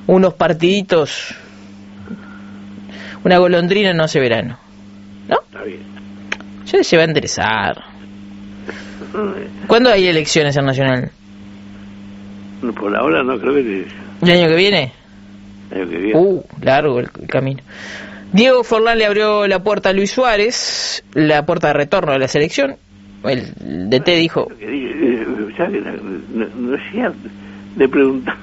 unos partiditos, una golondrina no hace verano, ¿no? Está bien. Ya se va a enderezar. ¿Cuándo hay elecciones en Nacional? Por ahora no creo que... ¿El año que viene? El año que viene. Largo el camino. Diego Forlán le abrió la puerta a Luis Suárez, la puerta de retorno de la selección. El DT dijo... No es cierto. Le preguntaba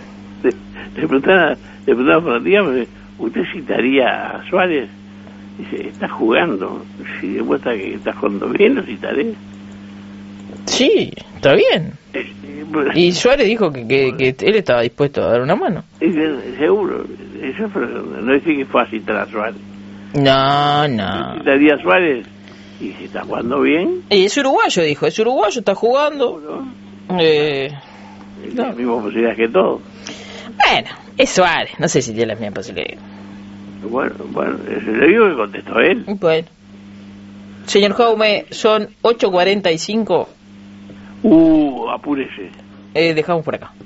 por dígame, ¿usted citaría a Suárez? Dice, está jugando. Si demuestra que está jugando bien, lo citaré. Sí, está bien. Y Suárez dijo que él estaba dispuesto a dar una mano. Seguro. Eso no es que fue a citar a Suárez. No. Citaría a Suárez y si está jugando bien. Y es uruguayo, dijo. Es uruguayo, está jugando. Las mismas posibilidades que todo. Bueno, es Suárez. No sé si tiene las mismas posibilidades. Bueno, eso le digo que contestó él. Bueno. Señor Jaume, son 8:45. Apúrese. Dejamos por acá.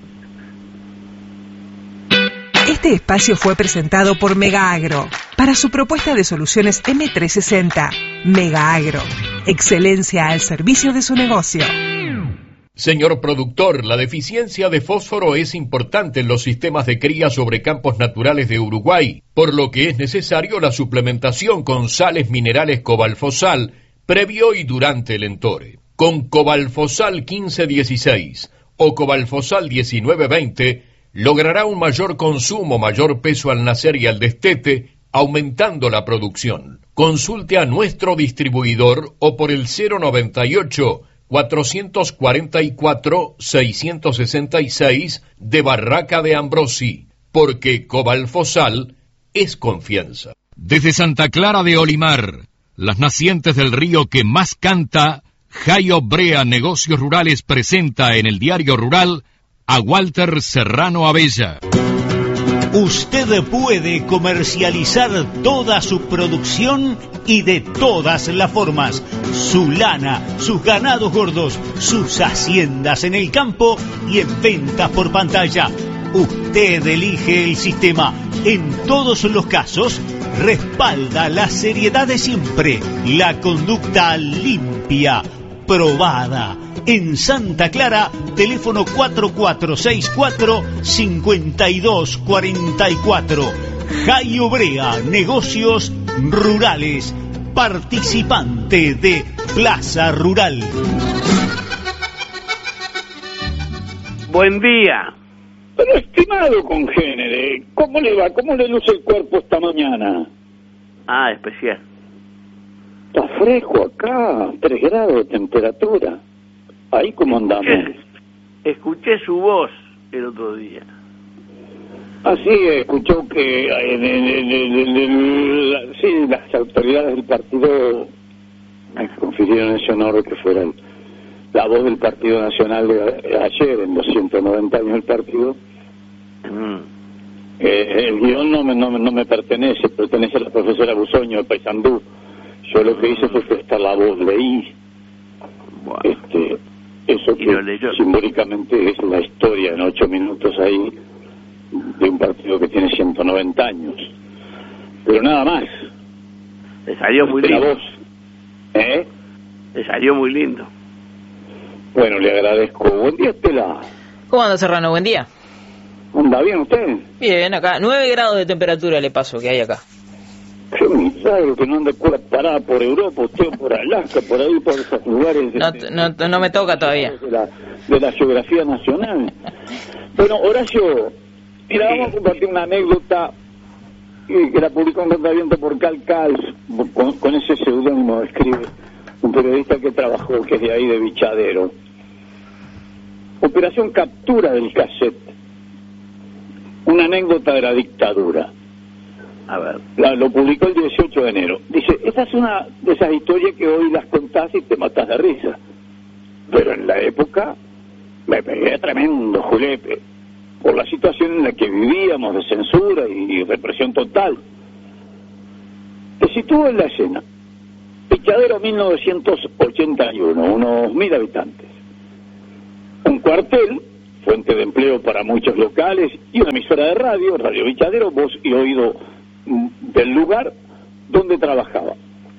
Este espacio fue presentado por Mega Agro para su propuesta de soluciones M360. Mega Agro, excelencia al servicio de su negocio. Señor productor, la deficiencia de fósforo es importante en los sistemas de cría sobre campos naturales de Uruguay, por lo que es necesario la suplementación con sales minerales Cobalfosal previo y durante el entore. Con Cobalfosal 1516 o Cobalfosal 1920 logrará un mayor consumo, mayor peso al nacer y al destete, aumentando la producción. Consulte a nuestro distribuidor o por el 098 444-666 de Barraca de Ambrosi, porque Cobalfosal es confianza. Desde Santa Clara de Olimar, las nacientes del río que más canta, Jayo Brea Negocios Rurales presenta en el Diario Rural a Walter Serrano Abella. Usted puede comercializar toda su producción y de todas las formas. Su lana, sus ganados gordos, sus haciendas en el campo y en ventas por pantalla. Usted elige el sistema. En todos los casos, respalda la seriedad de siempre, la conducta limpia, probada. En Santa Clara, teléfono 4464-5244. Jayo Brea, Negocios Rurales, participante de Plaza Rural. Buen día. Pero estimado congénere, ¿cómo le va? ¿Cómo le luce el cuerpo esta mañana? Especial. Está fresco acá, 3 grados de temperatura. Ahí cómo andamos. Escuché su voz el otro día. Así escuchó que las autoridades del partido me confirieron ese honor de que fueran la voz del Partido Nacional de ayer, en los 190 años del partido. El guión no me pertenece a la profesora Busoño de Paysandú. Yo lo que hice fue prestar la voz, leí. Bueno. Eso que simbólicamente es la historia en 8 minutos ahí de un partido que tiene 190 años. Pero nada más. Le salió muy lindo. La voz. Le salió muy lindo. Bueno, le agradezco. Buen día, Estela. ¿Cómo anda, Serrano? Buen día. ¿Anda bien usted? Bien, acá. 9 grados de temperatura le paso que hay acá. Qué milagro que no ande parada por Europa, usted por Alaska, por ahí, por esos lugares. No me toca todavía. De la geografía nacional. Bueno, Horacio, mira, vamos a compartir una anécdota que la publicó en Contraviento por Calcals, con ese seudónimo escribe un periodista que trabajó, que es de ahí de Bichadero. Operación Captura del Cassette. Una anécdota de la dictadura. A ver, lo publicó el 18 de enero. Dice, esta es una de esas historias que hoy las contás y te matás de risa. Pero en la época me pegué tremendo julepe por la situación en la que vivíamos de censura y represión total. Te sitúo en la escena. Pichadero 1981, unos 1000 habitantes. Un cuartel fuente de empleo para muchos locales, y una emisora de radio, Radio Bichadero, voz y oído del lugar donde trabajaba.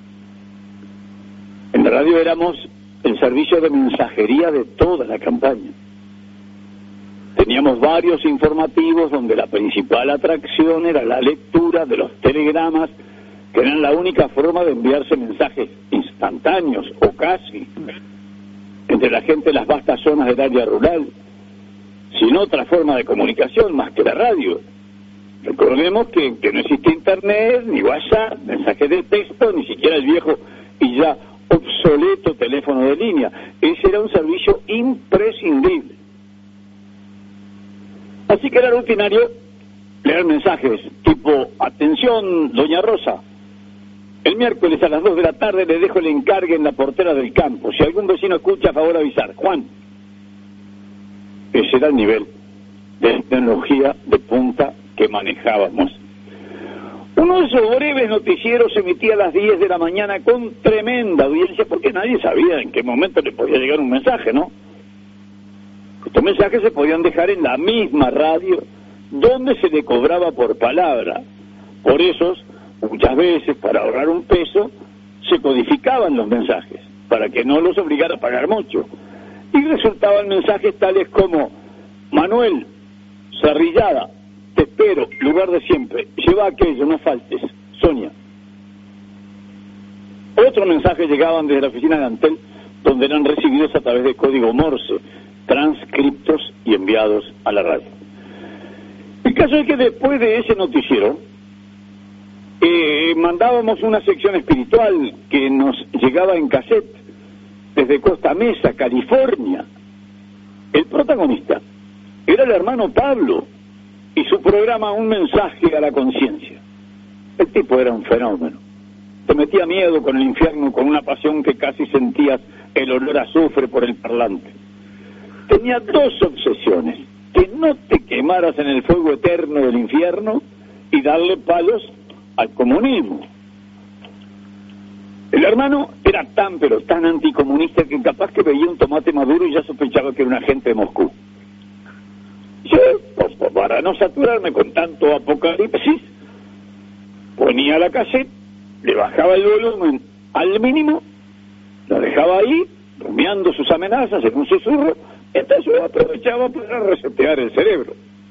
En la radio éramos el servicio de mensajería de toda la campaña. Teníamos varios informativos donde la principal atracción era la lectura de los telegramas, que eran la única forma de enviarse mensajes instantáneos, o casi, entre la gente de las vastas zonas del área rural, sin otra forma de comunicación más que la radio. Recordemos que no existía internet, ni WhatsApp, mensajes de texto, ni siquiera el viejo y ya obsoleto teléfono de línea. Ese era un servicio imprescindible. Así que era rutinario leer mensajes tipo: atención, doña Rosa, el miércoles a las 2 de la tarde le dejo el encargue en la portera del campo. Si algún vecino escucha, a favor avisar. Juan. Ese era el nivel de tecnología de punta que manejábamos. Uno de esos breves noticieros se emitía a las 10 de la mañana con tremenda audiencia, porque nadie sabía en qué momento le podía llegar un mensaje, ¿no? Estos mensajes se podían dejar en la misma radio donde se le cobraba por palabra. Por eso, muchas veces, para ahorrar un peso, se codificaban los mensajes, para que no los obligara a pagar mucho. Y resultaban mensajes tales como: Manuel, Cerrillada, te espero, lugar de siempre, lleva aquello, no faltes, Sonia. Otros mensajes llegaban desde la oficina de Antel, donde eran recibidos a través de código Morse, transcriptos y enviados a la radio. El caso es que después de ese noticiero mandábamos una sección espiritual que nos llegaba en cassette desde Costa Mesa, California. El protagonista era el hermano Pablo y su programa Un mensaje a la conciencia. El tipo era un fenómeno. Te metía miedo con el infierno con una pasión que casi sentías el olor a azufre por el parlante. Tenía dos obsesiones: que no te quemaras en el fuego eterno del infierno y darle palos al comunismo. El hermano era tan pero tan anticomunista que capaz que veía un tomate maduro y ya sospechaba que era un agente de Moscú. Yo, para no saturarme con tanto apocalipsis, ponía la cassette, le bajaba el volumen al mínimo, lo dejaba ahí, rumiando sus amenazas en un susurro. Entonces yo aprovechaba para resetear el cerebro.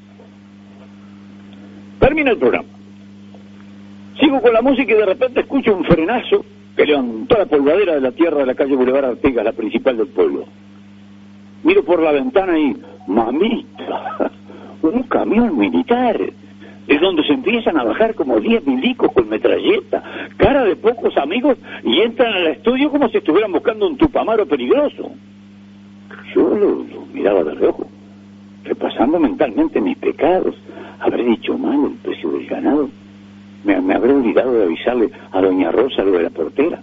Termina el programa. Sigo con la música y de repente escucho un frenazo que levantó la polvadera de la tierra de la calle Boulevard Artigas, la principal del pueblo. Miro por la ventana y, mamita, un camión militar, es donde se empiezan a bajar como 10 milicos con metralleta, cara de pocos amigos, y entran al estudio como si estuvieran buscando un tupamaro peligroso. Yo lo miraba de reojo, repasando mentalmente mis pecados. ¿Habré dicho mal el precio del ganado? ¿Me habré olvidado de avisarle a doña Rosa lo de la portera?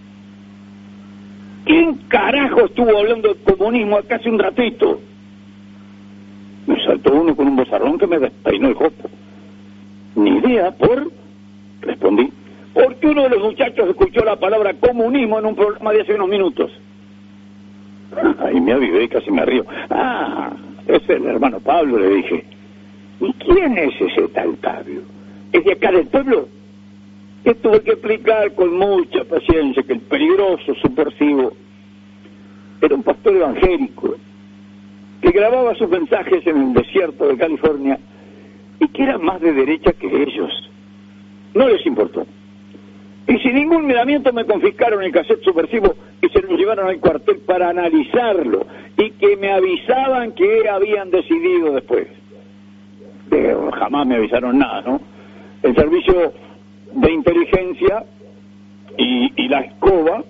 ¿Quién carajo estuvo hablando de comunismo acá hace un ratito? Me saltó uno con un bozarrón que me despeinó el jopo. Ni idea, respondí, porque uno de los muchachos escuchó la palabra comunismo en un programa de hace unos minutos. Ahí me avivé y casi me río. Es el hermano Pablo, le dije. ¿Y quién es ese tal Pablo? ¿Es de acá del pueblo? Que tuve que explicar con mucha paciencia que el peligroso subversivo era un pastor evangélico que grababa sus mensajes en el desierto de California y que era más de derecha que ellos. No les importó. Y sin ningún miramiento me confiscaron el cassette subversivo y se lo llevaron al cuartel para analizarlo y que me avisaban qué habían decidido después. Pero jamás me avisaron nada, ¿no? El servicio de inteligencia y la escoba,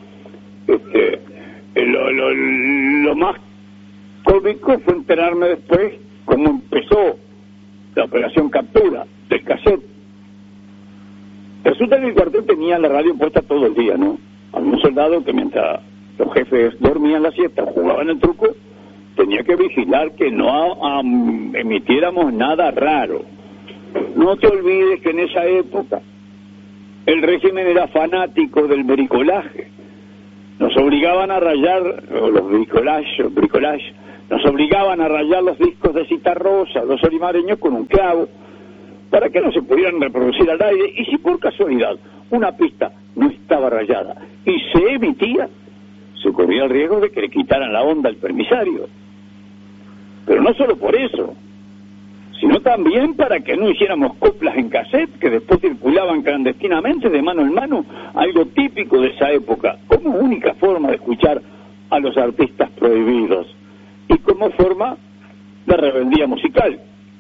lo más cómico fue enterarme después cómo empezó la operación captura del cassette. Resulta que el cuartel tenía la radio puesta todo el día, ¿no? Había un soldado que mientras los jefes dormían la siesta o jugaban el truco, tenía que vigilar que no emitiéramos nada raro. No te olvides que en esa época el régimen era fanático del bricolaje. Nos obligaban a rayar los bricolage Nos obligaban a rayar los discos de Citarrosa, los olimareños, con un clavo, para que no se pudieran reproducir al aire, y si por casualidad una pista no estaba rayada y se emitía, se corría el riesgo de que le quitaran la onda al permisario. Pero no solo por eso, sino también para que no hiciéramos coplas en cassette que después circulaban clandestinamente de mano en mano, algo típico de esa época, como única forma de escuchar a los artistas prohibidos y como forma de rebeldía musical.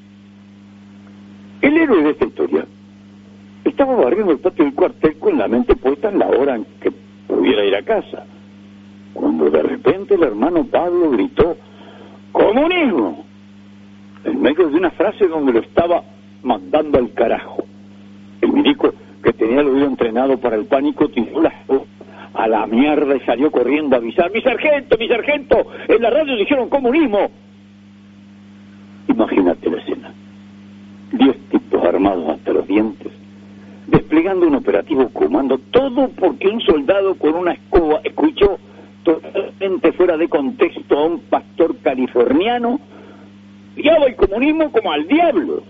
El héroe de esta historia estaba barriendo el patio del cuartel con la mente puesta en la hora en que pudiera ir a casa, cuando de repente el hermano Pablo gritó ¡comunismo!, en medio de una frase donde lo estaba mandando al carajo. El milico, que tenía el oído entrenado para el pánico, tiró las cosas a la mierda y salió corriendo a avisar: ¡Mi sargento, mi sargento! En la radio dijeron comunismo. Imagínate la escena: 10 tipos armados hasta los dientes, desplegando un operativo comando, todo porque un soldado con una escoba escuchó totalmente fuera de contexto a un pastor californiano guiaba el comunismo como al diablo.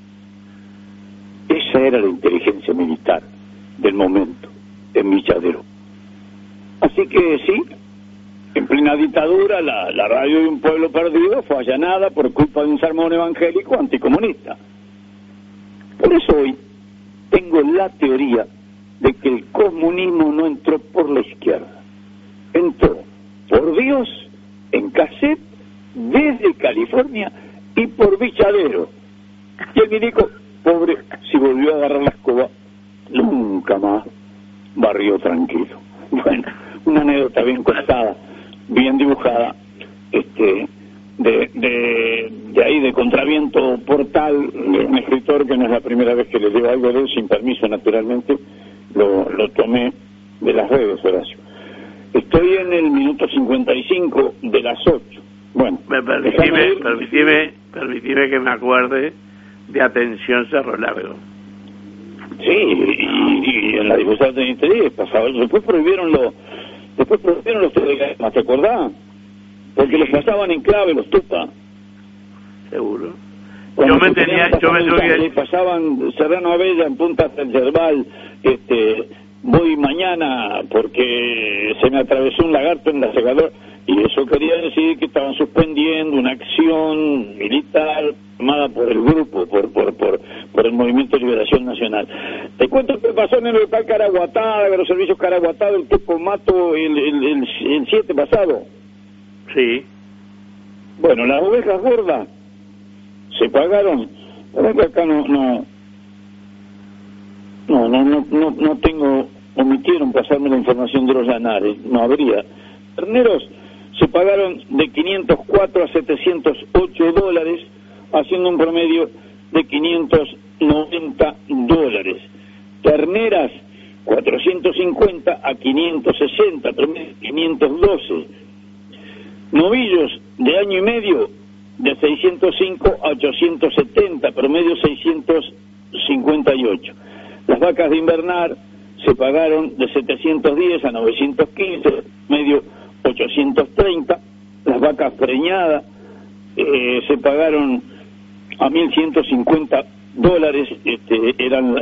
Esa era la inteligencia militar del momento en Milladero. Así que sí, en plena dictadura, la radio de un pueblo perdido fue allanada por culpa de un sermón evangélico anticomunista. Por eso hoy tengo la teoría de que el comunismo no entró por la izquierda, entró por Dios en cassette desde California y por Milladero. Y el milico, pobre, si volvió a agarrar la escoba, nunca más barrió tranquilo. Bueno, una anécdota bien contada, bien dibujada, de ahí de Contraviento Portal, de un escritor que no es la primera vez que le leo algo de él, sin permiso naturalmente, lo tomé de las redes, Horacio. Estoy en el minuto 55 de las 8. Bueno, permitime que me acuerde de Atención Cerro Largo. Sí, y en la difusión de interés pasaba. Después prohibieron los telegramas, ¿te acordás? Porque los pasaban en clave los tupa. Seguro. Yo me tuve pasaban Serrano Abella en Punta del Yerbal, voy mañana porque se me atravesó un lagarto en la segadora, y eso quería decir que estaban suspendiendo una acción militar armada por el grupo, por el Movimiento de Liberación Nacional. Te cuento que pasó en el local Caraguatá, de los servicios Caraguatá del Tupo Mato el 7 pasado. Sí. Bueno, las ovejas gordas se pagaron. La verdad que acá no tengo, omitieron pasarme la información de los Llanares, no habría. Terneros se pagaron de 504 a 708 dólares, haciendo un promedio de 590 dólares. Terneras 450 a 560, promedio 512. Novillos de año y medio de 605 a 870, promedio 658. Las vacas de invernar se pagaron de 710 a 915, medio 830. Las vacas preñadas se pagaron a 1.150 dólares. Eran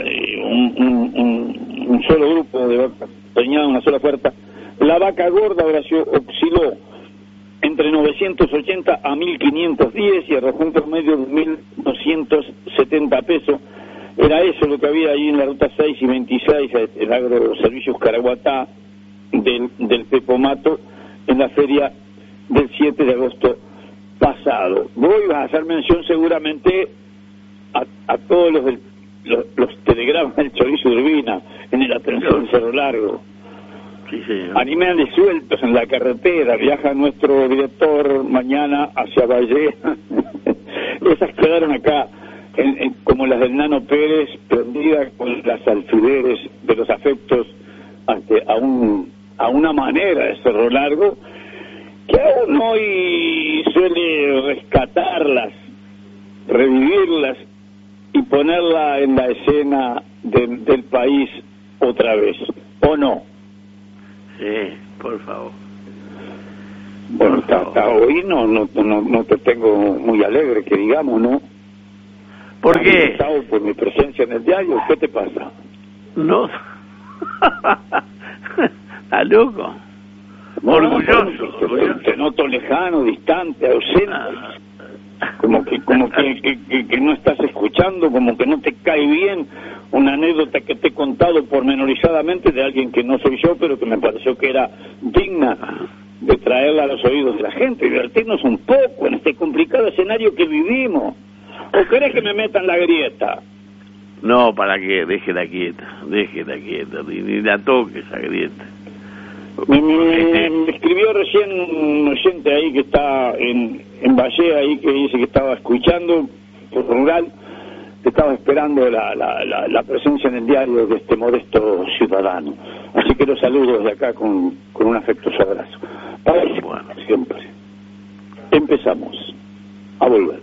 un solo grupo de vacas preñadas, una sola puerta. La vaca gorda, Horacio, osciló entre 980 a 1.510 y arrojó un promedio de 1.270 pesos. Era eso lo que había ahí en la ruta 6 y 26, el Agroservicios Caraguatá del Pepomato, en la feria del 7 de agosto pasado. Voy a hacer mención seguramente a todos los telegramas del Chorizo de Urbina en el Atención Cerro Largo. Sí, señor. Animales sueltos en la carretera, viaja nuestro director mañana hacia Valle. Esas quedaron acá, como las del Nano Pérez, prendidas con las alfileres de los afectos a una manera de Cerro Largo, que aún hoy suele rescatarlas, revivirlas y ponerla en la escena del país otra vez, ¿o no? Sí, por favor. Bueno, hoy no te tengo muy alegre, que digamos, ¿no? ¿Por qué? Por mi presencia en el diario. ¿Qué te pasa? No. ¿Estás loco? Orgulloso. Te noto lejano, distante, ausente. Como que no estás escuchando, como que no te cae bien una anécdota que te he contado pormenorizadamente de alguien que no soy yo, pero que me pareció que era digna de traerla a los oídos de la gente, divertirnos un poco en este complicado escenario que vivimos. ¿O querés que me meta en la grieta? No, para que déjela quieta, ni la toques esa grieta. Me escribió recién un oyente ahí que está en Valle, ahí, que dice que estaba escuchando por rural, que estaba esperando la presencia en el diario de este modesto ciudadano. Así que los saludo desde acá con un afectuoso abrazo. Para eso, bueno, siempre. Empezamos a volver.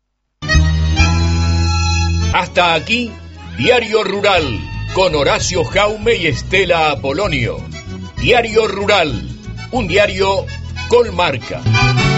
Hasta aquí, Diario Rural, con Horacio Jaume y Estela Apolonio. Diario Rural, un diario con marca.